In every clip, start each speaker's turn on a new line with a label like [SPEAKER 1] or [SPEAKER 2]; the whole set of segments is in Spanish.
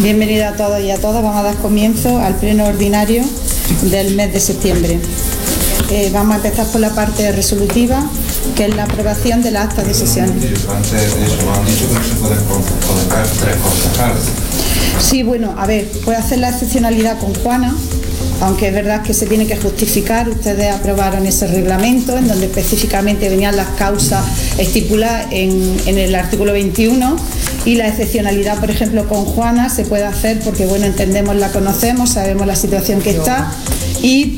[SPEAKER 1] Bienvenida a todos y a todas. Vamos a dar comienzo al pleno ordinario del mes de septiembre. Vamos a empezar por la parte resolutiva, que es la aprobación de la acta de sesiones.
[SPEAKER 2] Antes de eso, han dicho que no se pueden colocar 3 concejales.
[SPEAKER 1] Sí, bueno, a ver, puede hacer la excepcionalidad con Juana, aunque es verdad que se tiene que justificar. Ustedes aprobaron ese reglamento en donde específicamente venían las causas estipuladas en el artículo 21, y la excepcionalidad, por ejemplo, con Juana se puede hacer porque, bueno, entendemos, la conocemos, sabemos la situación que está, y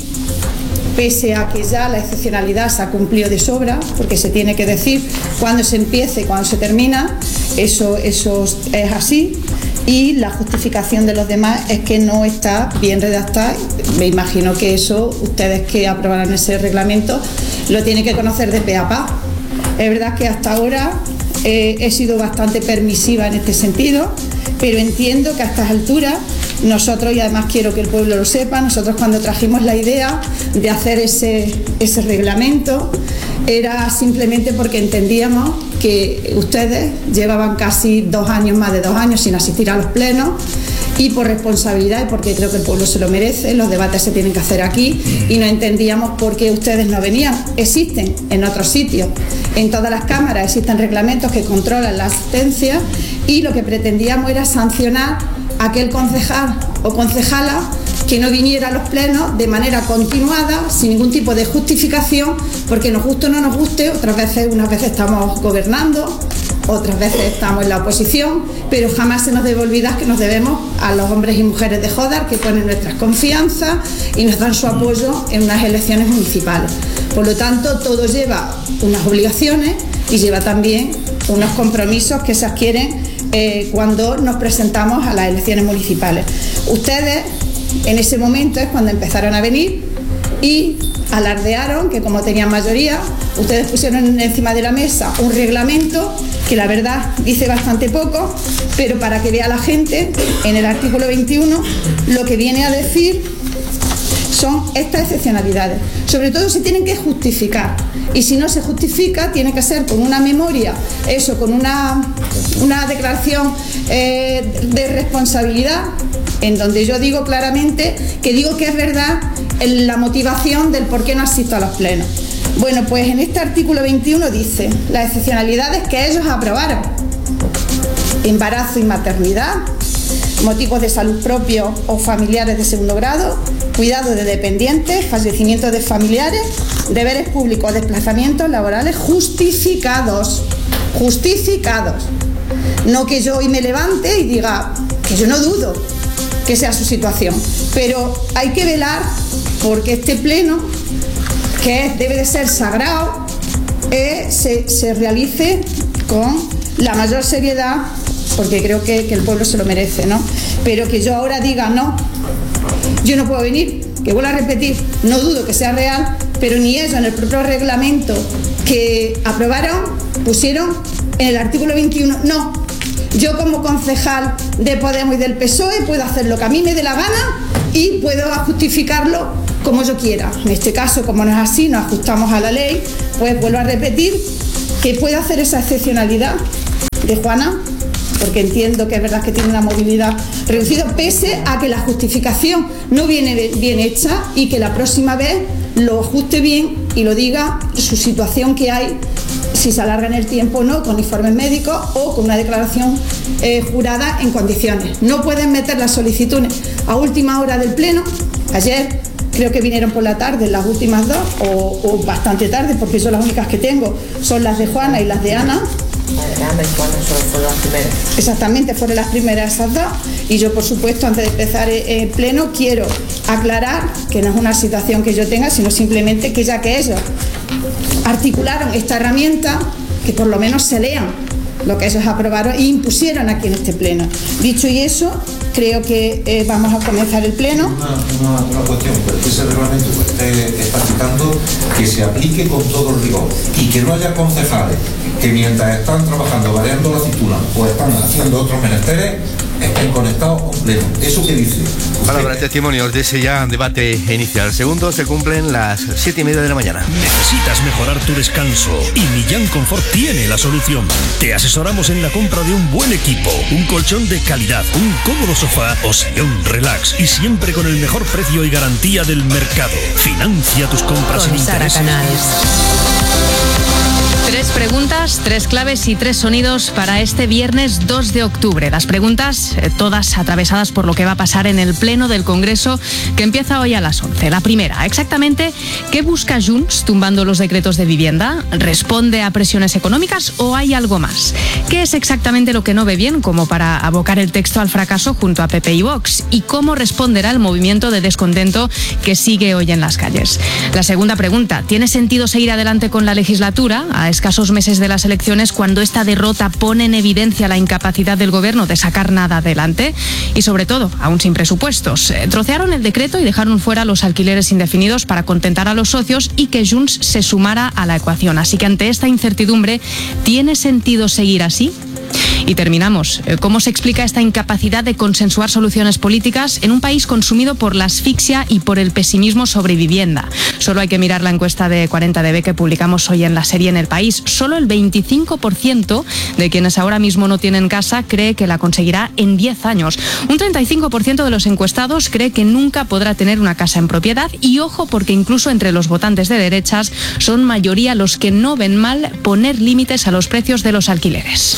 [SPEAKER 1] pese a que ya la excepcionalidad se ha cumplido de sobra, porque se tiene que decir cuándo se empieza y cuándo se termina, eso es así. Y la justificación de los demás es que no está bien redactada. Me imagino que eso, ustedes que aprobaron ese reglamento, lo tienen que conocer de pe a pa. Es verdad que hasta ahora he sido bastante permisiva en este sentido, pero entiendo que a estas alturas nosotros, y además quiero que el pueblo lo sepa, nosotros cuando trajimos la idea de hacer ese reglamento era simplemente porque entendíamos que ustedes llevaban casi 2 años, más de 2 años sin asistir a los plenos, y por responsabilidad y porque creo que el pueblo se lo merece, los debates se tienen que hacer aquí, y no entendíamos por qué ustedes no venían. Existen en otros sitios, en todas las cámaras existen reglamentos que controlan la asistencia, y lo que pretendíamos era sancionar a aquel concejal o concejala que no viniera a los plenos de manera continuada, sin ningún tipo de justificación, porque nos guste o no nos guste. Unas veces estamos gobernando, otras veces estamos en la oposición, pero jamás se nos debe olvidar que nos debemos a los hombres y mujeres de Jódar, que ponen nuestras confianzas y nos dan su apoyo en unas elecciones municipales. Por lo tanto, todo lleva unas obligaciones y lleva también unos compromisos que se adquieren cuando nos presentamos a las elecciones municipales. Ustedes, en ese momento es cuando empezaron a venir y alardearon que, como tenían mayoría, ustedes pusieron encima de la mesa un reglamento que la verdad dice bastante poco, pero para que vea la gente, en el artículo 21 lo que viene a decir son estas excepcionalidades. Sobre todo se tienen que justificar, y si no se justifica tiene que ser con una memoria, con una declaración de responsabilidad, en donde yo digo claramente que es verdad la motivación del por qué no asisto a los plenos. Bueno, pues en este artículo 21 dice las excepcionalidades que ellos aprobaron: embarazo y maternidad, motivos de salud propios o familiares de segundo grado, cuidado de dependientes, fallecimientos de familiares, deberes públicos, desplazamientos laborales justificados. No que yo hoy me levante y diga que yo no dudo que sea su situación, pero hay que velar porque este pleno, que debe de ser sagrado, se realice con la mayor seriedad, porque creo que el pueblo se lo merece, ¿no? Pero que yo ahora diga no, yo no puedo venir, que vuelvo a repetir, no dudo que sea real, pero ni ellos en el propio reglamento que aprobaron pusieron en el artículo 21 no. Yo, como concejal de Podemos y del PSOE, puedo hacer lo que a mí me dé la gana y puedo justificarlo como yo quiera. En este caso, como no es así, nos ajustamos a la ley, pues vuelvo a repetir que puedo hacer esa excepcionalidad de Juana, porque entiendo que es verdad que tiene una movilidad reducida, pese a que la justificación no viene bien hecha, y que la próxima vez lo ajuste bien y lo diga su situación que hay, si se alarga en el tiempo o no, con informes médicos o con una declaración jurada en condiciones. No pueden meter las solicitudes a última hora del pleno. Ayer creo que vinieron por la tarde las últimas 2, o bastante tarde, porque yo las únicas que tengo son las de Juana y las de Ana.
[SPEAKER 3] Ana y Juana solo fueron las primeras.
[SPEAKER 1] Exactamente, fueron las primeras esas 2. Y yo, por supuesto, antes de empezar el pleno, quiero aclarar que no es una situación que yo tenga, sino simplemente que ya que ellos articularon esta herramienta, que por lo menos se lean lo que ellos aprobaron e impusieron aquí en este pleno. Dicho y eso, creo que vamos a comenzar el pleno.
[SPEAKER 2] Una cuestión, porque ese reglamento está citando que se aplique con todo el rigor y que no haya concejales que mientras están trabajando, variando la aceituna o están haciendo otros menesteres, estén conectados o pleno. ¿Eso qué dice?
[SPEAKER 4] Palabras, testimonios de ese ya debate inicial. Segundo, se cumplen las 7:30 de la mañana.
[SPEAKER 5] ¿Necesitas mejorar tu descanso? Y Millán Confort tiene la solución. Te asesoramos en la compra de un buen equipo, un colchón de calidad, un cómodo sofá o sillón relax y siempre con el mejor precio y garantía del mercado. Financia tus compras sin intereses.
[SPEAKER 6] Tres preguntas, tres claves y tres sonidos para este viernes 2 de octubre. Las preguntas todas atravesadas por lo que va a pasar en el Pleno del Congreso que empieza hoy a las 11. La primera, exactamente, ¿qué busca Junts tumbando los decretos de vivienda? ¿Responde a presiones económicas o hay algo más? ¿Qué es exactamente lo que no ve bien como para abocar el texto al fracaso junto a PP y Vox? ¿Y cómo responderá el movimiento de descontento que sigue hoy en las calles? La segunda pregunta, ¿tiene sentido seguir adelante con la legislatura a escasos meses de las elecciones cuando esta derrota pone en evidencia la incapacidad del gobierno de sacar nada adelante? Y sobre todo, aún sin presupuestos. Trocearon el decreto y dejaron fuera los alquileres indefinidos para contentar a los socios y que Junts se sumara a la ecuación. Así que ante esta incertidumbre, ¿tiene sentido seguir así? Y terminamos. ¿Cómo se explica esta incapacidad de consensuar soluciones políticas en un país consumido por la asfixia y por el pesimismo sobre vivienda? Solo hay que mirar la encuesta de 40DB que publicamos hoy en la serie En el País. Solo el 25% de quienes ahora mismo no tienen casa cree que la conseguirá en 10 años. Un 35% de los encuestados cree que nunca podrá tener una casa en propiedad. Y ojo, porque incluso entre los votantes de derechas son mayoría los que no ven mal poner límites a los precios de los alquileres.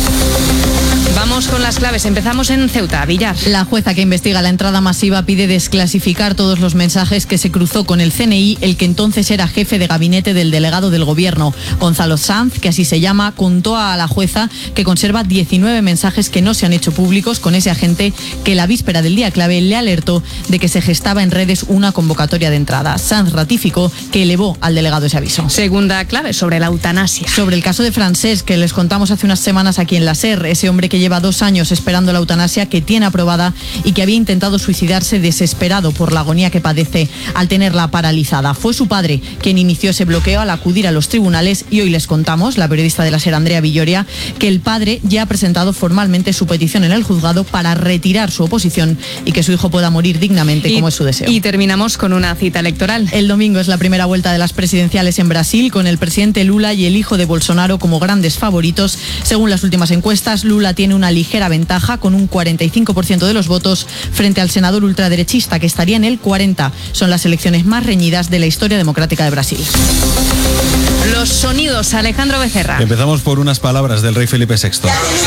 [SPEAKER 6] Vamos con las claves. Empezamos en Ceuta, Villar.
[SPEAKER 7] La jueza que investiga la entrada masiva pide desclasificar todos los mensajes que se cruzó con el CNI, el que entonces era jefe de gabinete del delegado del gobierno. Gonzalo Sanz, que así se llama, contó a la jueza que conserva 19 mensajes que no se han hecho públicos con ese agente que la víspera del día clave le alertó de que se gestaba en redes una convocatoria de entrada. Sanz ratificó que elevó al delegado ese aviso.
[SPEAKER 6] Segunda clave, sobre la eutanasia.
[SPEAKER 7] Sobre el caso de Francesc, que les contamos hace unas semanas aquí en la SER, ese hombre que lleva 2 años esperando la eutanasia, que tiene aprobada y que había intentado suicidarse desesperado por la agonía que padece al tenerla paralizada. Fue su padre quien inició ese bloqueo al acudir a los tribunales y hoy les contamos, la periodista de la SER, Andrea Villoria, que el padre ya ha presentado formalmente su petición en el juzgado para retirar su oposición y que su hijo pueda morir dignamente, como es su deseo.
[SPEAKER 6] Y terminamos con una cita electoral.
[SPEAKER 7] El domingo es la primera vuelta de las presidenciales en Brasil, con el presidente Lula y el hijo de Bolsonaro como grandes favoritos. Según las últimas encuestas, Lula tiene una ligera ventaja con un 45% de los votos frente al senador ultraderechista, que estaría en el 40%. Son las elecciones más reñidas de la historia democrática de Brasil.
[SPEAKER 6] Los sonidos, Alejandro Becerra.
[SPEAKER 8] Empezamos por unas palabras del rey Felipe VI.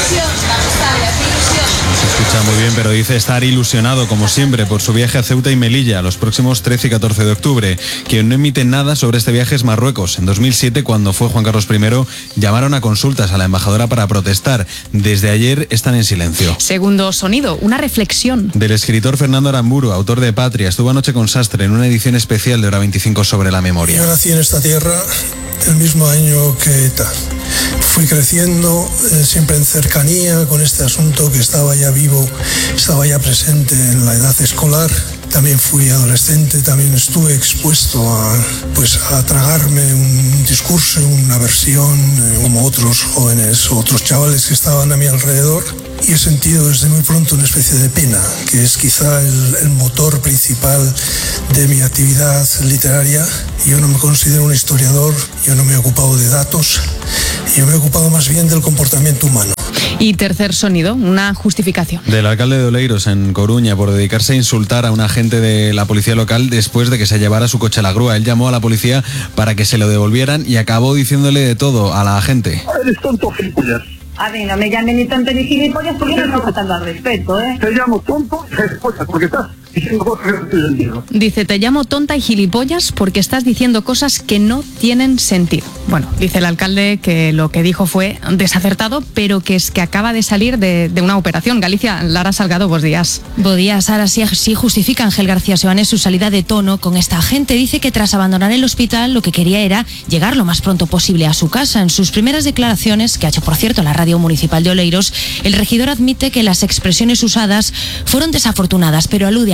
[SPEAKER 8] Se escucha muy bien, pero dice estar ilusionado, como siempre, por su viaje a Ceuta y Melilla los próximos 13 y 14 de octubre. Quien no emite nada sobre este viaje es Marruecos. En 2007, cuando fue Juan Carlos I, llamaron a consultas a la embajadora para protestar. Desde ayer están en silencio.
[SPEAKER 6] Segundo sonido, una reflexión.
[SPEAKER 8] Del escritor Fernando Aramburu, autor de Patria. Estuvo anoche con Sastre en una edición especial de Hora 25 sobre la memoria.
[SPEAKER 9] Yo nací en esta tierra el mismo año que ETA. Fui creciendo siempre en cercanía con este asunto que estaba ya vivo, estaba ya presente en la edad escolar. También fui adolescente, también estuve expuesto a tragarme un discurso, una versión, como otros jóvenes, otros chavales que estaban a mi alrededor. Y he sentido desde muy pronto una especie de pena, que es quizá el motor principal de mi actividad literaria. Yo no me considero un historiador, yo no me he ocupado de datos, yo me he ocupado más bien del comportamiento humano.
[SPEAKER 6] Y tercer sonido, una justificación.
[SPEAKER 8] Del alcalde de Oleiros, en Coruña, por dedicarse a insultar a un agente de la policía local después de que se llevara su coche a la grúa. Él llamó a la policía para que se lo devolvieran y acabó diciéndole de todo a la agente.
[SPEAKER 9] Eres tonto, gilipollas.
[SPEAKER 1] A ver, no me llamen ni tonto ni gilipollas porque no estoy faltando al respeto, ¿eh?
[SPEAKER 9] Te llamo tonto y gilipollas porque estás diciendo cosas que no tienen sentido.
[SPEAKER 6] Dice, te llamo tonta y gilipollas porque estás diciendo cosas que no tienen sentido. Bueno, dice el alcalde que lo que dijo fue desacertado, pero que es que acaba de salir de una operación. Galicia, Lara Salgado, buenos días.
[SPEAKER 10] Buenos días. Ahora sí justifica Ángel García Seoane su salida de tono con esta agente. Dice que tras abandonar el hospital lo que quería era llegar lo más pronto posible a su casa. En sus primeras declaraciones, que ha hecho por cierto la radio municipal de Oleiros, el regidor admite que las expresiones usadas fueron desafortunadas, pero alude a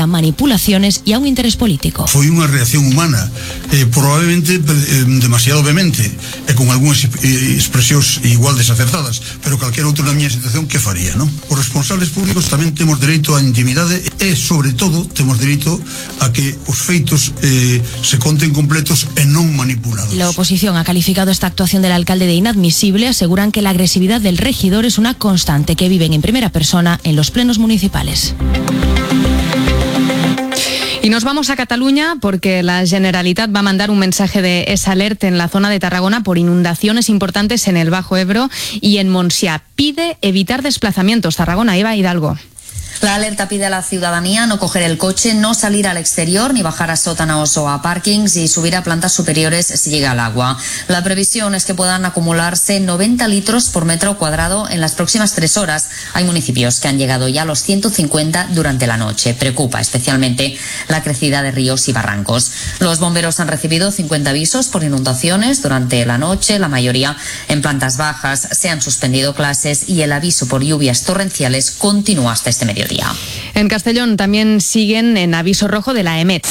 [SPEAKER 10] a manipulaciones y a un interés político.
[SPEAKER 11] Foi unha reacción humana, probablemente demasiado vehemente, e con algunhas expresións igual desacertadas, pero calquera outro na miña situación que faría, non? Os responsables públicos tamén temos dereito á intimidade e, sobre todo, temos dereito a que os feitos se conten completos e non manipulados.
[SPEAKER 10] La oposición ha calificado esta actuación del alcalde de inadmisible, aseguran que la agresividad del regidor es una constante que viven en primera persona en los plenos municipales.
[SPEAKER 6] Y nos vamos a Cataluña porque la Generalitat va a mandar un mensaje de alert en la zona de Tarragona por inundaciones importantes en el Bajo Ebro y en Montsià. Pide evitar desplazamientos. Tarragona, Eva Hidalgo.
[SPEAKER 12] La alerta pide a la ciudadanía no coger el coche, no salir al exterior, ni bajar a sótanos o a parkings y subir a plantas superiores si llega el agua. La previsión es que puedan acumularse 90 litros por metro cuadrado en las próximas 3 horas. Hay municipios que han llegado ya a los 150 durante la noche. Preocupa especialmente la crecida de ríos y barrancos. Los bomberos han recibido 50 avisos por inundaciones durante la noche, la mayoría en plantas bajas. Se han suspendido clases y el aviso por lluvias torrenciales continúa hasta este mediodía.
[SPEAKER 6] En Castellón también siguen en aviso rojo de la EMET,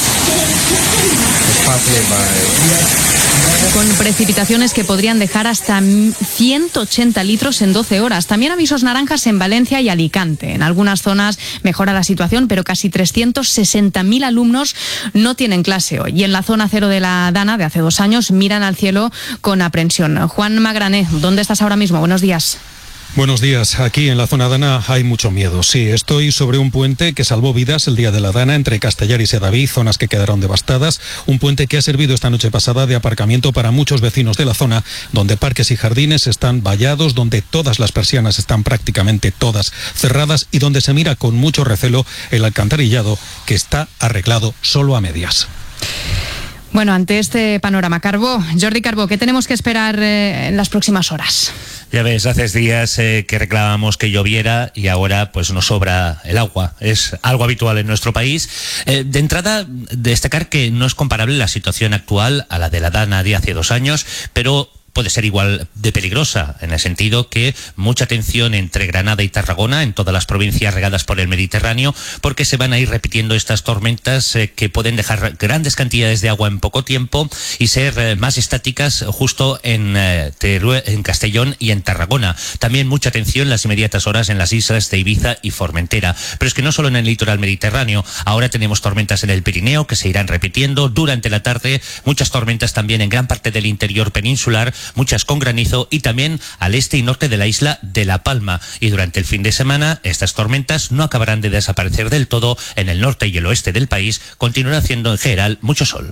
[SPEAKER 6] con precipitaciones que podrían dejar hasta 180 litros en 12 horas. También avisos naranjas en Valencia y Alicante. En algunas zonas mejora la situación, pero casi 360.000 alumnos no tienen clase hoy. Y en la zona cero de la Dana, de hace 2 años, miran al cielo con aprensión. Juan Magrané, ¿dónde estás ahora mismo? Buenos días.
[SPEAKER 13] Buenos días. Aquí en la zona Dana hay mucho miedo. Sí, estoy sobre un puente que salvó vidas el día de la Dana entre Castellar y Sedaví, zonas que quedaron devastadas. Un puente que ha servido esta noche pasada de aparcamiento para muchos vecinos de la zona, donde parques y jardines están vallados, donde todas las persianas están prácticamente todas cerradas y donde se mira con mucho recelo el alcantarillado que está arreglado solo a medias.
[SPEAKER 6] Bueno, ante este panorama, Jordi Carbó, ¿qué tenemos que esperar en las próximas horas?
[SPEAKER 14] Ya ves, hace días que reclamábamos que lloviera y ahora pues nos sobra el agua. Es algo habitual en nuestro país. De entrada, destacar que no es comparable la situación actual a la de la Dana de hace 2 años, pero puede ser igual de peligrosa, en el sentido que mucha atención entre Granada y Tarragona, en todas las provincias regadas por el Mediterráneo, porque se van a ir repitiendo estas tormentas que pueden dejar grandes cantidades de agua en poco tiempo y ser más estáticas justo en Castellón y en Tarragona. También mucha atención en las inmediatas horas en las islas de Ibiza y Formentera. Pero es que no solo en el litoral mediterráneo, ahora tenemos tormentas en el Pirineo que se irán repitiendo durante la tarde, muchas tormentas también en gran parte del interior peninsular, muchas con granizo y también al este y norte de la isla de La Palma. Y durante el fin de semana estas tormentas no acabarán de desaparecer del todo. En el norte y el oeste del país continuará haciendo en general mucho sol.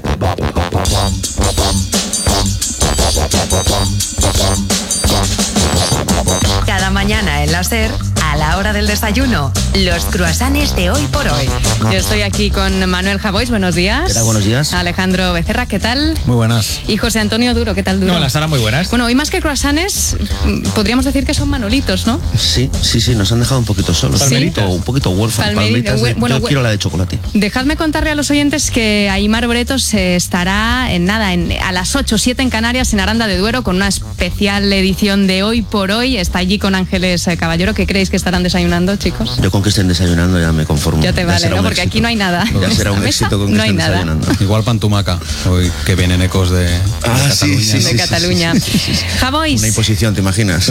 [SPEAKER 15] Cada mañana en la SER, a la hora del desayuno, los croissants de hoy por hoy.
[SPEAKER 6] Yo estoy aquí con Manuel Javois, buenos días.
[SPEAKER 16] ¿Qué tal? Buenos días.
[SPEAKER 6] Alejandro Becerra, ¿qué tal?
[SPEAKER 16] Muy buenas.
[SPEAKER 6] Y José Antonio Duro, ¿qué tal, Duro?
[SPEAKER 16] No, las harán muy buenas.
[SPEAKER 6] Bueno, hoy más que croissants, podríamos decir que son manolitos, ¿no?
[SPEAKER 16] Sí, nos han dejado un poquito solos.
[SPEAKER 6] ¿Sí?
[SPEAKER 16] Un poquito huérfanos. Palmitas. Yo quiero la de chocolate.
[SPEAKER 6] Dejadme contarle a los oyentes que Aimar Bretos estará a las 8 o 7 en Canarias, en Aranda de Duero, con una especial edición de Hoy por Hoy. Está allí con Ángeles Caballero. ¿Qué creéis que estarán desayunando, chicos?
[SPEAKER 16] Yo con que estén desayunando ya me conformo.
[SPEAKER 6] Ya te vale, ¿no? Porque aquí no hay nada.
[SPEAKER 16] Ya será un éxito con que estén desayunando.
[SPEAKER 8] Igual Pantumaca, hoy que vienen ecos de Cataluña.
[SPEAKER 6] De Cataluña. Javois.
[SPEAKER 16] Una imposición, ¿te imaginas?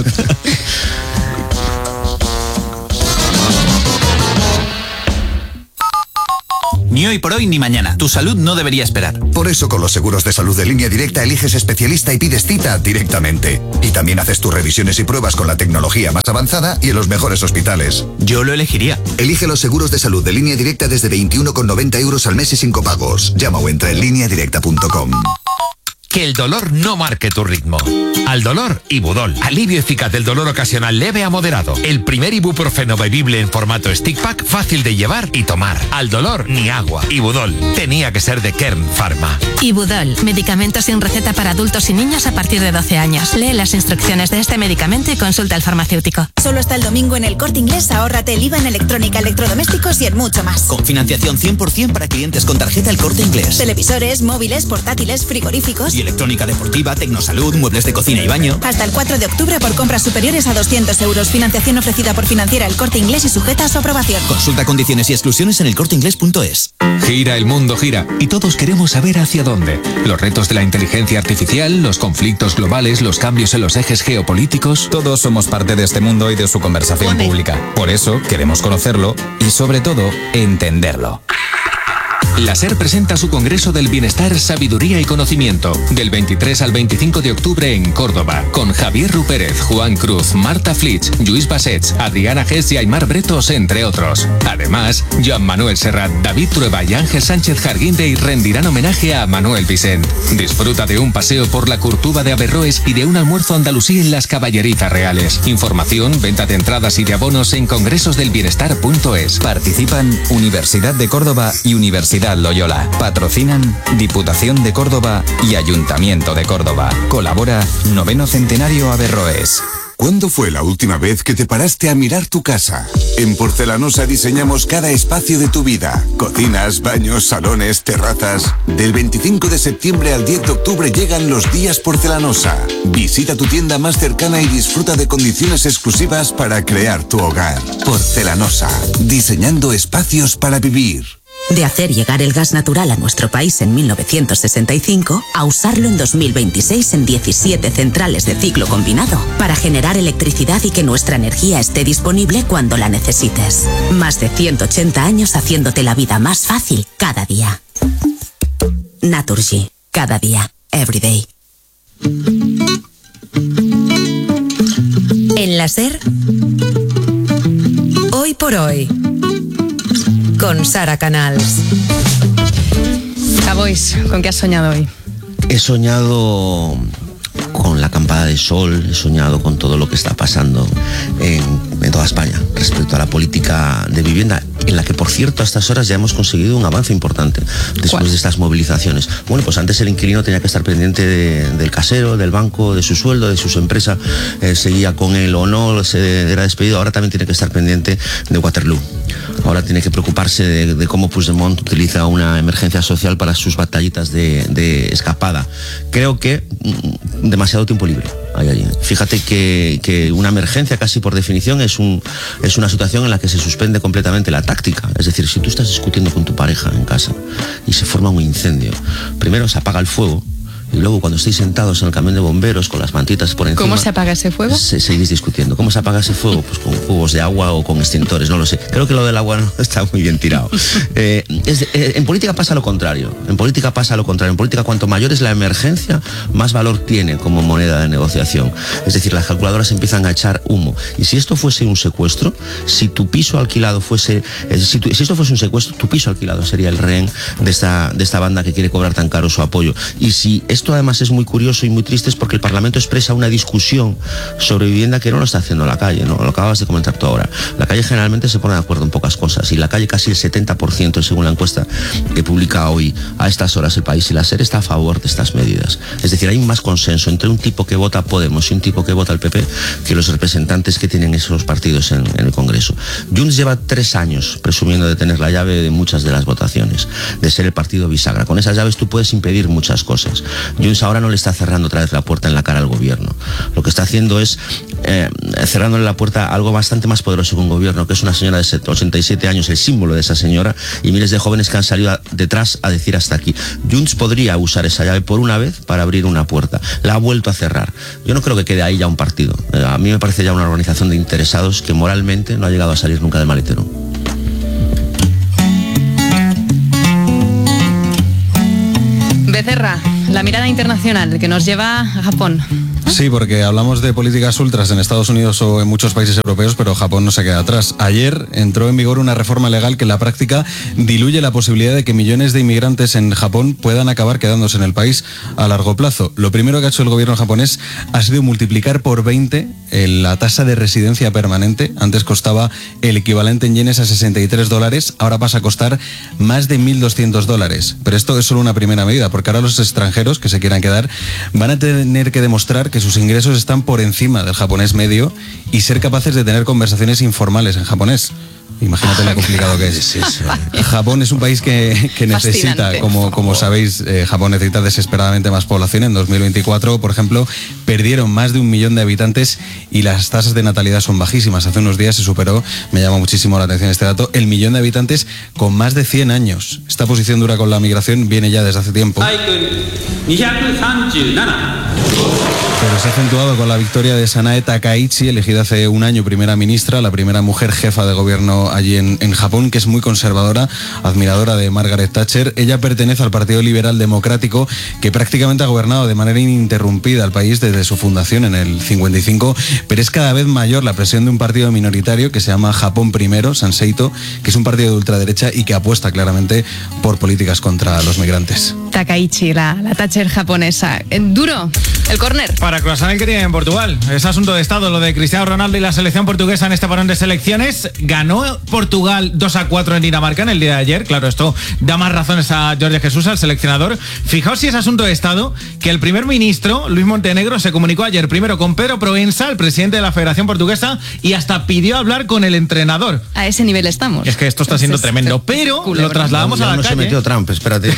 [SPEAKER 17] Ni hoy por hoy ni mañana. Tu salud no debería esperar.
[SPEAKER 18] Por eso con los seguros de salud de Línea Directa eliges especialista y pides cita directamente. Y también haces tus revisiones y pruebas con la tecnología más avanzada y en los mejores hospitales.
[SPEAKER 17] Yo lo elegiría.
[SPEAKER 18] Elige los seguros de salud de Línea Directa desde 21,90 € al mes y sin copagos. Llama o entra en lineadirecta.com.
[SPEAKER 19] Que el dolor no marque tu ritmo. Al dolor, Ibudol. Alivio eficaz del dolor ocasional leve a moderado. El primer ibuprofeno bebible en formato stick pack, fácil de llevar y tomar. Al dolor, ni agua. Ibudol. Tenía que ser de Kern Pharma.
[SPEAKER 20] Ibudol. Medicamento sin receta para adultos y niños a partir de 12 años. Lee las instrucciones de este medicamento y consulta al farmacéutico.
[SPEAKER 21] Solo hasta el domingo en El Corte Inglés, ahórrate el IVA en electrónica, electrodomésticos y en mucho más.
[SPEAKER 17] Con financiación 100% para clientes con tarjeta El Corte Inglés.
[SPEAKER 21] Televisores, móviles, portátiles, frigoríficos.
[SPEAKER 17] Y electrónica deportiva, tecnosalud, muebles de cocina y baño.
[SPEAKER 21] Hasta el 4 de octubre por compras superiores a 200 euros. Financiación ofrecida por Financiera El Corte Inglés y sujeta a su aprobación.
[SPEAKER 17] Consulta condiciones y exclusiones en elcorteinglés.es.
[SPEAKER 3] Gira, el mundo gira y todos queremos saber hacia dónde. Los retos de la inteligencia artificial, los conflictos globales, los cambios en los ejes geopolíticos.
[SPEAKER 22] Todos somos parte de este mundo y de su conversación pública. Por eso queremos conocerlo y sobre todo entenderlo.
[SPEAKER 3] La SER presenta su Congreso del Bienestar, Sabiduría y Conocimiento del 23 al 25 de octubre en Córdoba, con Javier Rupérez, Juan Cruz, Marta Flitsch, Lluís Bassets, Adriana Gess y Aymar Bretos, entre otros. Además, Joan Manuel Serrat, David Trueba y Ángel Sánchez Jarguindey rendirán homenaje a Manuel Vicent. Disfruta de un paseo por la Curtuba de Averroes y de un almuerzo andalusí en las Caballerizas Reales. Información, venta de entradas y de abonos en congresosdelbienestar.es.
[SPEAKER 22] Participan Universidad de Córdoba y Universidad Loyola. Patrocinan Diputación de Córdoba y Ayuntamiento de Córdoba. Colabora 9º Centenario Averroes.
[SPEAKER 23] ¿Cuándo fue la última vez que te paraste a mirar tu casa? En Porcelanosa diseñamos cada espacio de tu vida. Cocinas, baños, salones, terrazas. Del 25 de septiembre al 10 de octubre llegan los días Porcelanosa. Visita tu tienda más cercana y disfruta de condiciones exclusivas para crear tu hogar. Porcelanosa. Diseñando espacios para vivir.
[SPEAKER 24] De hacer llegar el gas natural a nuestro país en 1965 a usarlo en 2026 en 17 centrales de ciclo combinado para generar electricidad y que nuestra energía esté disponible cuando la necesites. Más de 180 años haciéndote la vida más fácil cada día. Naturgy. Cada día. Every day.
[SPEAKER 15] En la SER, hoy por hoy, con Sara Canals.
[SPEAKER 6] Cavois, ¿con qué has soñado hoy?
[SPEAKER 16] He soñado con la acampada de sol, he soñado con todo lo que está pasando en toda España respecto a la política de vivienda, en la que, por cierto, a estas horas ya hemos conseguido un avance importante después de estas movilizaciones. Bueno, pues antes el inquilino tenía que estar pendiente del casero, del banco, de su sueldo, de su empresa, seguía con él o no, se era despedido. Ahora también tiene que estar pendiente de Waterloo. Ahora tiene que preocuparse de cómo Puigdemont utiliza una emergencia social para sus batallitas de escapada. Creo que demasiado tiempo libre hay allí. Fíjate que una emergencia, casi por definición, es una situación en la que se suspende completamente la táctica. Es decir, si tú estás discutiendo con tu pareja en casa y se forma un incendio, primero se apaga el fuego y luego, cuando estéis sentados en el camión de bomberos con las mantitas por encima...
[SPEAKER 6] ¿Cómo se apaga ese fuego?
[SPEAKER 16] Seguís discutiendo. ¿Cómo se apaga ese fuego? Pues con cubos de agua o con extintores, no lo sé. Creo que lo del agua no está muy bien tirado. En política pasa lo contrario. En política, cuanto mayor es la emergencia, más valor tiene como moneda de negociación. Es decir, las calculadoras empiezan a echar humo. Y si esto fuese un secuestro, si tu piso alquilado fuese... Si esto fuese un secuestro, tu piso alquilado sería el rehén de esta banda que quiere cobrar tan caro su apoyo. Y si esto además es muy curioso y muy triste, es porque el Parlamento expresa una discusión sobre vivienda que no lo está haciendo la calle, ¿no? Lo acabas de comentar tú ahora. La calle generalmente se pone de acuerdo en pocas cosas, y la calle casi el 70%, según la encuesta que publica hoy a estas horas El País y la SER, está a favor de estas medidas. Es decir, hay más consenso entre un tipo que vota Podemos y un tipo que vota el PP que los representantes que tienen esos partidos en el Congreso. Junts lleva 3 años presumiendo de tener la llave de muchas de las votaciones, de ser el partido bisagra. Con esas llaves tú puedes impedir muchas cosas. Junts ahora no le está cerrando otra vez la puerta en la cara al gobierno. Lo que está haciendo es cerrándole la puerta a algo bastante más poderoso que un gobierno, que es una señora de 87 años, el símbolo de esa señora, y miles de jóvenes que han salido detrás a decir hasta aquí. Junts podría usar esa llave por una vez para abrir una puerta. La ha vuelto a cerrar. Yo no creo que quede ahí ya un partido. A mí me parece ya una organización de interesados que moralmente no ha llegado a salir nunca del maletero.
[SPEAKER 6] Becerra, la mirada internacional que nos lleva a Japón.
[SPEAKER 8] Sí, porque hablamos de políticas ultras en Estados Unidos o en muchos países europeos, pero Japón no se queda atrás. Ayer entró en vigor una reforma legal que en la práctica diluye la posibilidad de que millones de inmigrantes en Japón puedan acabar quedándose en el país a largo plazo. Lo primero que ha hecho el gobierno japonés ha sido multiplicar por 20 la tasa de residencia permanente. Antes costaba el equivalente en yenes a $63, ahora pasa a costar más de $1.200. Pero esto es solo una primera medida, porque ahora los extranjeros que se quieran quedar van a tener que demostrar que sus ingresos están por encima del japonés medio y ser capaces de tener conversaciones informales en japonés. Imagínate lo complicado que es. Japón es un país que necesita, como sabéis, Japón necesita desesperadamente más población. En 2024, por ejemplo, perdieron más de 1 millón de habitantes y las tasas de natalidad son bajísimas. Hace unos días se superó, me llama muchísimo la atención este dato, el 1 millón de habitantes con más de 100 años. Esta posición dura con la migración viene ya desde hace tiempo. Pero se ha acentuado con la victoria de Sanae Takaichi, elegida hace un año primera ministra, la primera mujer jefa de gobierno allí en Japón, que es muy conservadora, admiradora de Margaret Thatcher. Ella pertenece al Partido Liberal Democrático, que prácticamente ha gobernado de manera ininterrumpida el país desde su fundación en el 55, pero es cada vez mayor la presión de un partido minoritario que se llama Japón Primero, Sanseito, que es un partido de ultraderecha y que apuesta claramente por políticas contra los migrantes.
[SPEAKER 6] Takaichi, la Thatcher japonesa. Duro, el córner.
[SPEAKER 2] Para Croissant el que tiene en Portugal. Es asunto de Estado lo de Cristiano Ronaldo y la selección portuguesa en este parón de selecciones. Ganó Portugal 2-4 en Dinamarca en el día de ayer. Claro, esto da más razones a Jorge Jesús, al seleccionador. Fijaos si es asunto de Estado que el primer ministro, Luis Montenegro, se comunicó ayer primero con Pedro Proença, el presidente de la Federación Portuguesa, y hasta pidió hablar con el entrenador.
[SPEAKER 6] A ese nivel estamos.
[SPEAKER 2] Es que esto está siendo tremendo. Pero lo trasladamos a la calle.
[SPEAKER 16] Se metió Trump, espérate.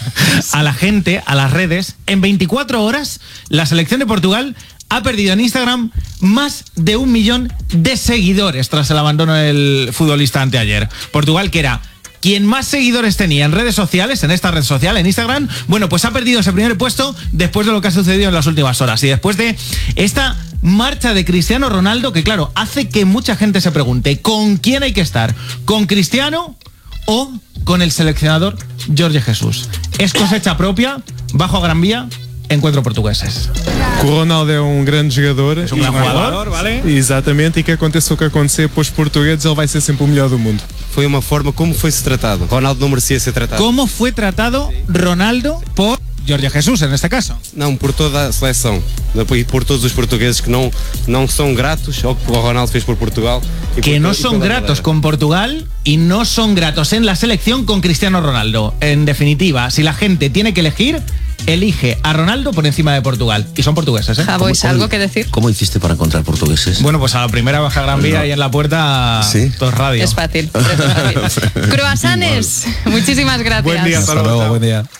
[SPEAKER 2] A la gente, a las redes. En 24 horas, la selección de Portugal ha perdido en Instagram más de 1 millón de seguidores tras el abandono del futbolista anteayer. Portugal, que era quien más seguidores tenía en redes sociales, en esta red social, en Instagram, bueno, pues ha perdido ese primer puesto después de lo que ha sucedido en las últimas horas y después de esta marcha de Cristiano Ronaldo, que claro, hace que mucha gente se pregunte ¿con quién hay que estar? ¿Con Cristiano o con el seleccionador Jorge Jesús? ¿Es cosecha propia, bajo a Gran Vía? Encuentro portugueses.
[SPEAKER 4] O Ronaldo é grande jogador.
[SPEAKER 2] É grande jogador, vale?
[SPEAKER 4] Exatamente, e que aconteça o que acontecer para os portugueses, ele vai ser sempre o melhor do mundo.
[SPEAKER 5] Foi uma forma como foi-se tratado. Ronaldo não merecia ser tratado.
[SPEAKER 2] ¿Cómo fue tratado Ronaldo por Jorge Jesús, en este caso?
[SPEAKER 5] Não, por toda a seleção. E por todos os portugueses que não são gratos ao que o Ronaldo fez por Portugal.
[SPEAKER 2] Que no son gratos con Portugal y no son gratos en la selección con Cristiano Ronaldo. En definitiva, si la gente tiene que elegir, elige a Ronaldo por encima de Portugal. Y son portugueses, ¿eh?
[SPEAKER 6] Javois, ¿algo que decir?
[SPEAKER 16] ¿Cómo hiciste para encontrar portugueses?
[SPEAKER 2] Bueno, pues a la primera baja Gran Vía y en la puerta, ¿sí? Todo radio.
[SPEAKER 6] Es fácil. Croissants, muchísimas gracias.
[SPEAKER 2] Buen día, hasta luego, buen día.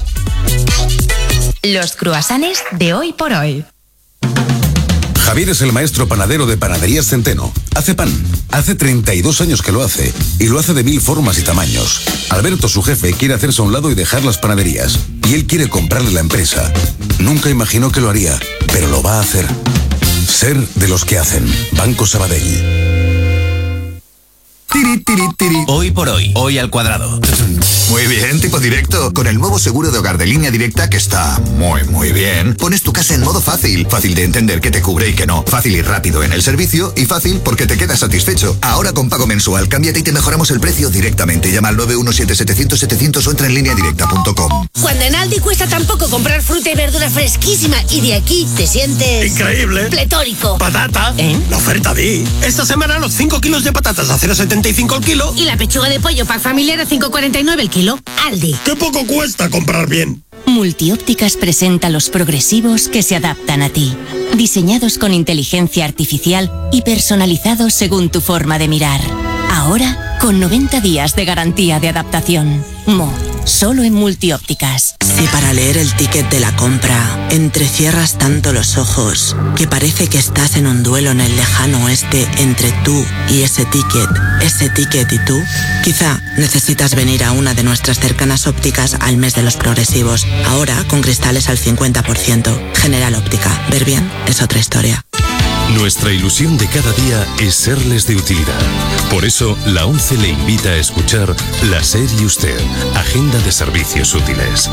[SPEAKER 15] Los croissants de hoy por hoy.
[SPEAKER 7] Javier es el maestro panadero de Panaderías Centeno. Hace pan. Hace 32 años que lo hace. Y lo hace de 1000 formas y tamaños. Alberto, su jefe, quiere hacerse a un lado y dejar las panaderías. Y él quiere comprarle la empresa. Nunca imaginó que lo haría, pero lo va a hacer. Ser de los que hacen. Banco Sabadell.
[SPEAKER 17] Hoy por hoy, hoy al cuadrado.
[SPEAKER 18] Muy bien, tipo directo. Con el nuevo seguro de hogar de Línea Directa, que está muy bien, pones tu casa en modo fácil. Fácil de entender qué te cubre y qué no. Fácil y rápido en el servicio y fácil porque te quedas satisfecho. Ahora con pago mensual, cámbiate y te mejoramos el precio directamente. Llama al 917-700-700 o entra en lineadirecta.com.
[SPEAKER 25] Cuando en Aldi cuesta tan poco comprar fruta y verdura fresquísima y de aquí te sientes...
[SPEAKER 26] ¡increíble!
[SPEAKER 25] Pletórico.
[SPEAKER 26] ¡Patata! La oferta di. Esta semana los 5 kilos de patatas a 0,75 el kilo.
[SPEAKER 25] Y la pechuga de pollo pack familiar a 5,49 el kilo. Aldi.
[SPEAKER 26] ¡Qué poco cuesta comprar bien!
[SPEAKER 24] Multiópticas presenta los progresivos que se adaptan a ti. Diseñados con inteligencia artificial y personalizados según tu forma de mirar. Ahora, con 90 días de garantía de adaptación. Solo en Multiópticas.
[SPEAKER 27] Si para leer el ticket de la compra entrecierras tanto los ojos que parece que estás en un duelo en el lejano oeste entre tú y ese ticket y tú, quizá necesitas venir a una de nuestras cercanas ópticas al mes de los progresivos. Ahora con cristales al 50%. General Óptica. Ver bien es otra historia.
[SPEAKER 28] Nuestra ilusión de cada día es serles de utilidad. Por eso, la ONCE le invita a escuchar La SER y Usted, Agenda de Servicios Útiles.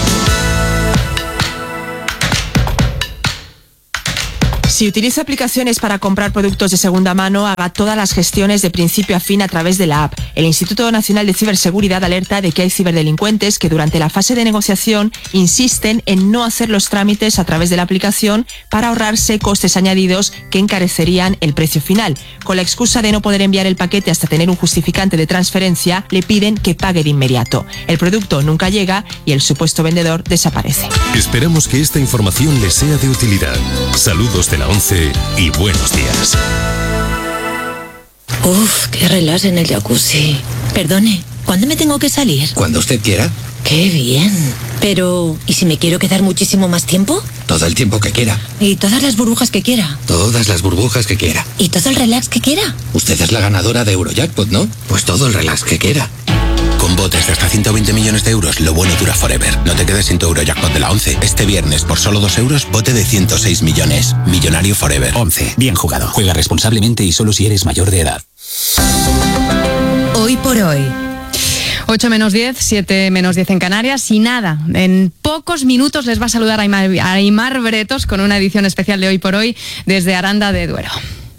[SPEAKER 29] Si utiliza aplicaciones para comprar productos de segunda mano, haga todas las gestiones de principio a fin a través de la app. El Instituto Nacional de Ciberseguridad alerta de que hay ciberdelincuentes que durante la fase de negociación insisten en no hacer los trámites a través de la aplicación para ahorrarse costes añadidos que encarecerían el precio final. Con la excusa de no poder enviar el paquete hasta tener un justificante de transferencia, le piden que pague de inmediato. El producto nunca llega y el supuesto vendedor desaparece.
[SPEAKER 28] Esperamos que esta información les sea de utilidad. Saludos de la ONCE y buenos días.
[SPEAKER 25] Uf, qué relax en el jacuzzi. Perdone, ¿cuándo me tengo que salir?
[SPEAKER 1] Cuando usted quiera.
[SPEAKER 25] Qué bien. Pero, ¿y si me quiero quedar muchísimo más tiempo?
[SPEAKER 1] Todo el tiempo que quiera.
[SPEAKER 25] ¿Y todas las burbujas que quiera?
[SPEAKER 1] Todas las burbujas que quiera.
[SPEAKER 25] ¿Y todo el relax que quiera?
[SPEAKER 1] Usted es la ganadora de Eurojackpot, ¿no? Pues todo el relax que quiera. Con botes de hasta 120 millones de euros, lo bueno dura forever. No te quedes sin tu Eurojackpot de la 11. Este viernes, por solo 2 euros, bote de 106 millones. Millonario forever.
[SPEAKER 9] 11. Bien jugado. Juega responsablemente y solo si eres mayor de edad.
[SPEAKER 15] Hoy por hoy.
[SPEAKER 6] 8 menos 10, 7 menos 10 en Canarias y nada, en pocos minutos les va a saludar Aimar Bretos con una edición especial de Hoy por Hoy desde Aranda de Duero.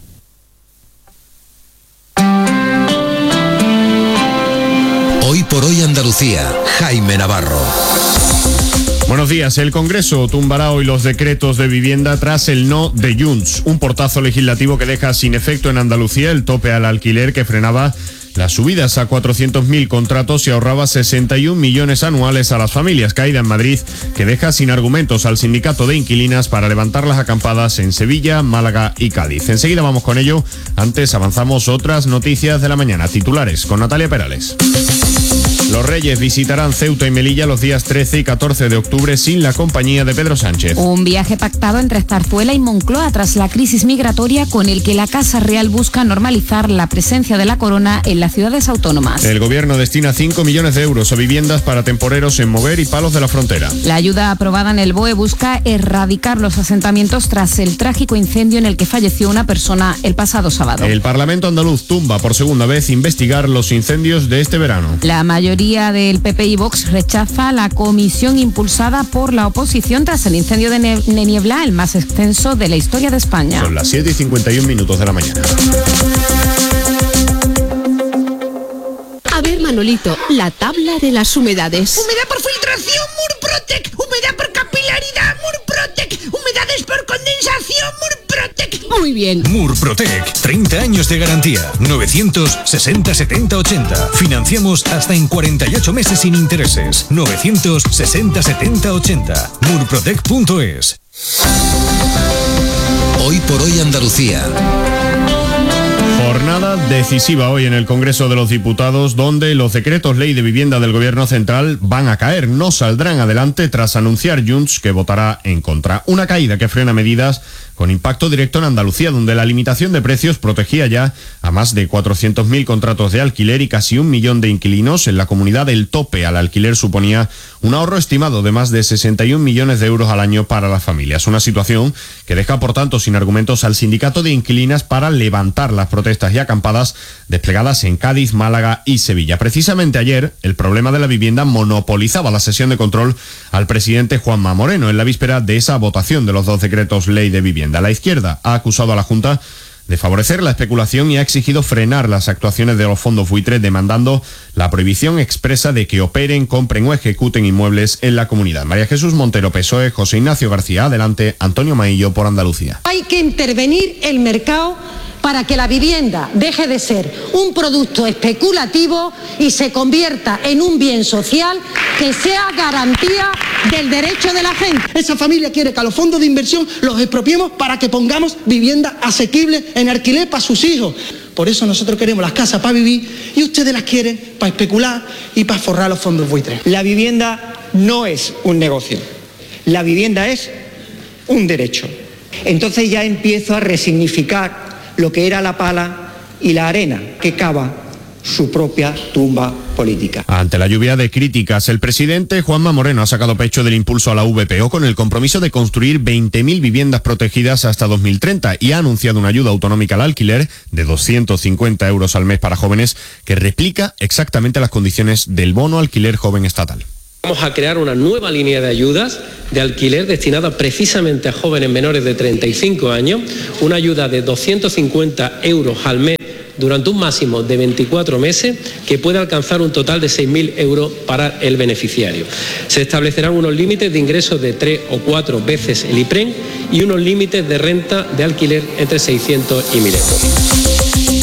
[SPEAKER 28] Hoy por hoy Andalucía, Jaime Navarro.
[SPEAKER 10] Buenos días. El Congreso tumbará hoy los decretos de vivienda tras el no de Junts, un portazo legislativo que deja sin efecto en Andalucía el tope al alquiler que frenaba las subidas a 400.000 contratos y ahorraba 61 millones anuales a las familias. Caída en Madrid que deja sin argumentos al sindicato de inquilinas para levantar las acampadas en Sevilla, Málaga y Cádiz. Enseguida vamos con ello. Antes avanzamos otras noticias de la mañana. Titulares con Natalia Perales. Los Reyes visitarán Ceuta y Melilla los días 13 y 14 de octubre sin la compañía de Pedro Sánchez.
[SPEAKER 11] Un viaje pactado entre Zarzuela y Moncloa tras la crisis migratoria con el que la Casa Real busca normalizar la presencia de la corona en las ciudades autónomas.
[SPEAKER 10] El gobierno destina 5 millones de euros a viviendas para temporeros en Mover y Palos de la Frontera.
[SPEAKER 11] La ayuda aprobada en el BOE busca erradicar los asentamientos tras el trágico incendio en el que falleció una persona el pasado sábado.
[SPEAKER 10] El Parlamento andaluz tumba por segunda vez investigar los incendios de este verano.
[SPEAKER 11] La mayoría del PP y Vox rechaza la comisión impulsada por la oposición tras el incendio de Niebla, el más extenso de la historia de España.
[SPEAKER 10] Son las 7 y 51 minutos de la mañana.
[SPEAKER 12] A ver, Manolito, la tabla de las humedades.
[SPEAKER 25] Humedad por filtración, Murprotec. Humedad por capilaridad, Murprotec. Humedades por condensación, Murprotec.
[SPEAKER 12] Muy bien.
[SPEAKER 28] Murprotec, 30 años de garantía. 960 70 80. Financiamos hasta en 48 meses sin intereses. 960 70 80. Murprotec.es. Hoy por hoy Andalucía.
[SPEAKER 10] Jornada decisiva hoy en el Congreso de los Diputados, donde los decretos ley de vivienda del Gobierno Central van a caer, no saldrán adelante tras anunciar Junts que votará en contra. Una caída que frena medidas con impacto directo en Andalucía, donde la limitación de precios protegía ya a más de 400.000 contratos de alquiler y casi 1 millón de inquilinos. En la comunidad el tope al alquiler suponía un ahorro estimado de más de 61 millones de euros al año para las familias. Una situación que deja, por tanto, sin argumentos al sindicato de inquilinas para levantar las protestas y acampadas desplegadas en Cádiz, Málaga y Sevilla. Precisamente ayer, el problema de la vivienda monopolizaba la sesión de control al presidente Juanma Moreno en la víspera de esa votación de los 2 decretos ley de vivienda. La izquierda ha acusado a la Junta de favorecer la especulación y ha exigido frenar las actuaciones de los fondos buitre, demandando la prohibición expresa de que operen, compren o ejecuten inmuebles en la comunidad. María Jesús Montero, PSOE, José Ignacio García, adelante, Antonio Maillo por Andalucía.
[SPEAKER 13] Hay que intervenir el mercado para que la vivienda deje de ser un producto especulativo y se convierta en un bien social que sea garantía del derecho de la gente.
[SPEAKER 14] Esa familia quiere que a los fondos de inversión los expropiemos para que pongamos vivienda asequible en alquiler para sus hijos. Por eso nosotros queremos las casas para vivir y ustedes las quieren para especular y para forrar los fondos buitres.
[SPEAKER 19] La vivienda no es un negocio, la vivienda es un derecho. Entonces ya empiezo a resignificar lo que era la pala y la arena que cava su propia tumba política.
[SPEAKER 10] Ante la lluvia de críticas, el presidente Juanma Moreno ha sacado pecho del impulso a la VPO con el compromiso de construir 20.000 viviendas protegidas hasta 2030 y ha anunciado una ayuda autonómica al alquiler de 250 euros al mes para jóvenes que replica exactamente las condiciones del bono alquiler joven estatal.
[SPEAKER 20] Vamos a crear una nueva línea de ayudas de alquiler destinada precisamente a jóvenes menores de 35 años, una ayuda de 250 euros al mes durante un máximo de 24 meses que puede alcanzar un total de 6.000 euros para el beneficiario. Se establecerán unos límites de ingresos de 3 o 4 veces el IPREN y unos límites de renta de alquiler entre 600 y 1.000 euros.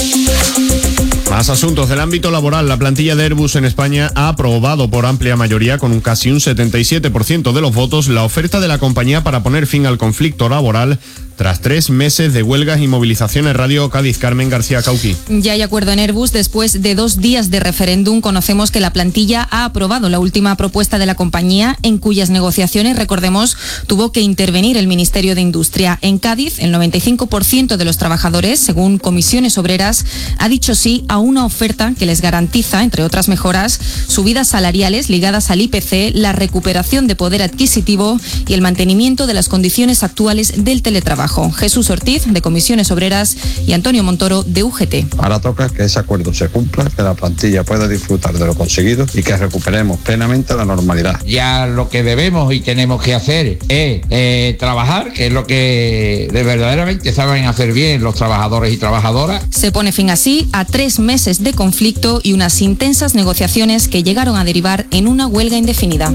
[SPEAKER 10] Más asuntos del ámbito laboral. La plantilla de Airbus en España ha aprobado por amplia mayoría, con casi un 77% de los votos, la oferta de la compañía para poner fin al conflicto laboral tras 3 meses de huelgas y movilizaciones. Radio Cádiz, Carmen García Cauqui.
[SPEAKER 11] Ya hay acuerdo en Airbus. Después de 2 días de referéndum, conocemos que la plantilla ha aprobado la última propuesta de la compañía, en cuyas negociaciones, recordemos, tuvo que intervenir el Ministerio de Industria. En Cádiz, el 95% de los trabajadores, según Comisiones Obreras, ha dicho sí a una oferta que les garantiza, entre otras mejoras, subidas salariales ligadas al IPC, la recuperación de poder adquisitivo y el mantenimiento de las condiciones actuales del teletrabajo. Jesús Ortiz, de Comisiones Obreras, y Antonio Montoro, de UGT.
[SPEAKER 2] Ahora toca que ese acuerdo se cumpla, que la plantilla pueda disfrutar de lo conseguido y que recuperemos plenamente la normalidad.
[SPEAKER 3] Ya lo que debemos y tenemos que hacer es trabajar, que es lo que verdaderamente saben hacer bien los trabajadores y trabajadoras.
[SPEAKER 11] Se pone fin así a 3 meses de conflicto y unas intensas negociaciones que llegaron a derivar en una huelga indefinida.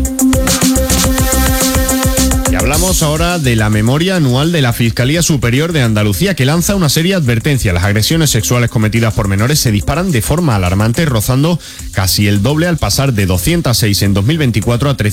[SPEAKER 10] Y hablamos ahora de la memoria anual de la Fiscalía Superior de Andalucía, que lanza una seria advertencia. Las agresiones sexuales cometidas por menores se disparan de forma alarmante, rozando casi el doble al pasar de 206 en 2024 a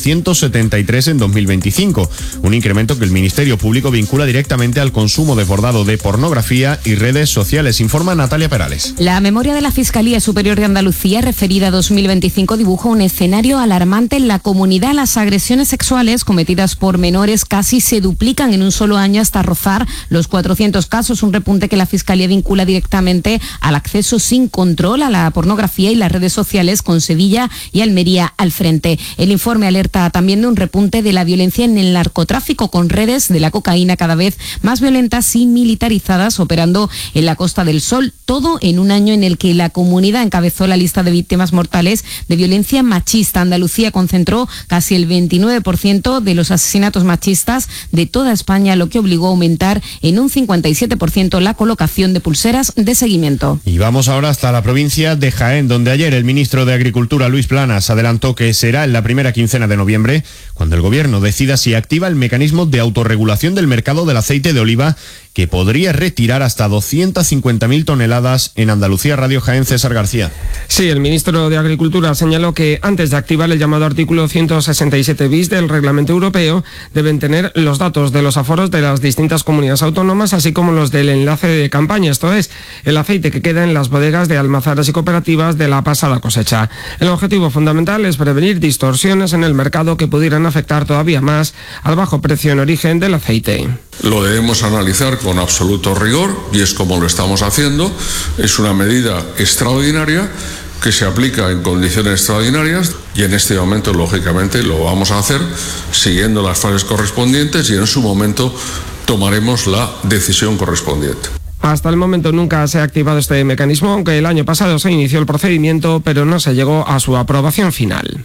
[SPEAKER 10] 373 en 2025. Un incremento que el Ministerio Público vincula directamente al consumo desbordado de pornografía y redes sociales, informa Natalia Perales.
[SPEAKER 11] La memoria de la Fiscalía Superior de Andalucía, referida a 2025, dibuja un escenario alarmante en la comunidad. Las agresiones sexuales cometidas por menores casi se duplican en un solo año hasta rozar los 400 casos, un repunte que la Fiscalía vincula directamente al acceso sin control a la pornografía y las redes sociales, con Sevilla y Almería al frente. El informe alerta también de un repunte de la violencia en el narcotráfico, con redes de la cocaína cada vez más violentas y militarizadas operando en la Costa del Sol, todo en un año en el que la comunidad encabezó la lista de víctimas mortales de violencia machista. Andalucía concentró casi el 29% de los asesinatos machistas de toda España, lo que obligó a aumentar en un 57% la colocación de pulseras de seguimiento.
[SPEAKER 10] Y vamos ahora hasta la provincia de Jaén, donde ayer el ministro de Agricultura, Luis Planas, adelantó que será en la primera quincena de noviembre cuando el gobierno decida si activa el mecanismo de autorregulación del mercado del aceite de oliva, que podría retirar hasta 250.000 toneladas en Andalucía. Radio Jaén, César García.
[SPEAKER 4] Sí, el ministro de Agricultura señaló que antes de activar el llamado artículo 167 bis del reglamento europeo, deben tener los datos de los aforos de las distintas comunidades autónomas, así como los del enlace de campaña, esto es, el aceite que queda en las bodegas de almazaras y cooperativas de la pasada cosecha. El objetivo fundamental es prevenir distorsiones en el mercado que pudieran afectar todavía más al bajo precio en origen del aceite.
[SPEAKER 5] Lo debemos analizar con absoluto rigor y es como lo estamos haciendo. Es una medida extraordinaria que se aplica en condiciones extraordinarias y en este momento, lógicamente, lo vamos a hacer siguiendo las fases correspondientes y en su momento tomaremos la decisión correspondiente.
[SPEAKER 4] Hasta el momento nunca se ha activado este mecanismo, aunque el año pasado se inició el procedimiento, pero no se llegó a su aprobación final.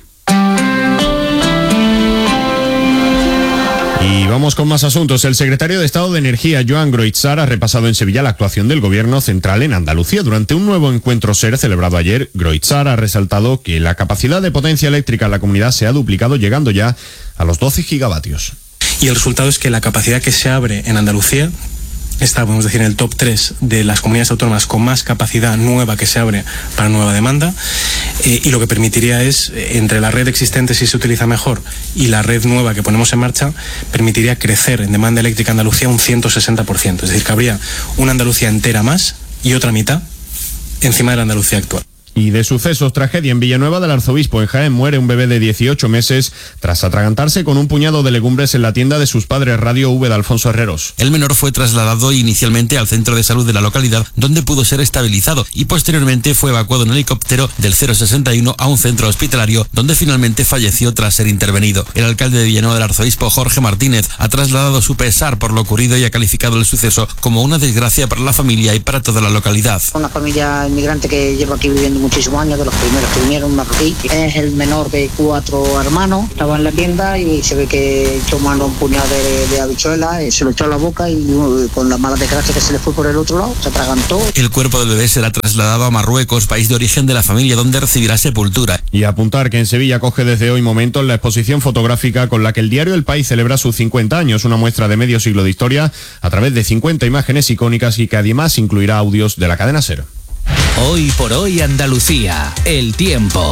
[SPEAKER 10] Y vamos con más asuntos. El secretario de Estado de Energía, Joan Groitzar, ha repasado en Sevilla la actuación del Gobierno central en Andalucía. Durante un nuevo encuentro SER celebrado ayer, Groitzar ha resaltado que la capacidad de potencia eléctrica en la comunidad se ha duplicado, llegando ya a los 12 gigavatios.
[SPEAKER 8] Y el resultado es que la capacidad que se abre en Andalucía está, podemos decir, en el top 3 de las comunidades autónomas con más capacidad nueva que se abre para nueva demanda, y lo que permitiría es, entre la red existente, si se utiliza mejor, y la red nueva que ponemos en marcha, permitiría crecer en demanda eléctrica en Andalucía un 160%, es decir, que habría una Andalucía entera más y otra mitad encima de la Andalucía actual.
[SPEAKER 10] Y de sucesos, tragedia en Villanueva del Arzobispo. En Jaén muere un bebé de 18 meses tras atragantarse con un puñado de legumbres en la tienda de sus padres. Radio V de Alfonso Herreros.
[SPEAKER 16] El menor fue trasladado inicialmente al centro de salud de la localidad, donde pudo ser estabilizado, y posteriormente fue evacuado en helicóptero del 061 a un centro hospitalario, donde finalmente falleció tras ser intervenido. El alcalde de Villanueva del Arzobispo, Jorge Martínez, ha trasladado su pesar por lo ocurrido y ha calificado el suceso como una desgracia para la familia y para toda la localidad.
[SPEAKER 21] Una familia inmigrante que lleva aquí viviendo muchísimos años, de los primeros que vinieron marroquí. Es el menor de 4 hermanos. Estaba en la tienda y se ve que echó mano un puñado de habichuelas, se lo echó a la boca y con la mala desgracia que se le fue por el otro lado, se atragantó.
[SPEAKER 16] El cuerpo del bebé será trasladado a Marruecos, país de origen de la familia, donde recibirá sepultura.
[SPEAKER 10] Y apuntar que en Sevilla coge desde hoy momentos la exposición fotográfica con la que el diario El País celebra sus 50 años, una muestra de medio siglo de historia a través de 50 imágenes icónicas y que además incluirá audios de la cadena SER.
[SPEAKER 22] Hoy por hoy Andalucía, el tiempo.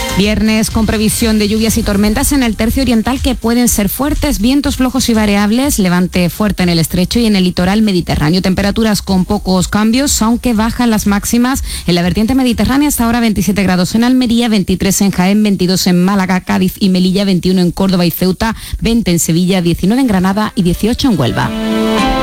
[SPEAKER 11] Viernes con previsión de lluvias y tormentas en el tercio oriental que pueden ser fuertes, vientos flojos y variables, levante fuerte en el estrecho y en el litoral mediterráneo. Temperaturas con pocos cambios, aunque bajan las máximas en la vertiente mediterránea. Hasta ahora 27 grados en Almería, 23 en Jaén, 22 en Málaga, Cádiz y Melilla, 21 en Córdoba y Ceuta, 20 en Sevilla, 19 en Granada y 18 en Huelva.